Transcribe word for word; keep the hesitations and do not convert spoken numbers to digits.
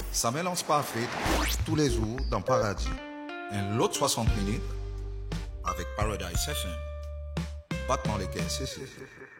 Ça mélange parfait tous les jours dans Paradis. Un lot soixante minutes avec Paradise F M. Battement les caisses.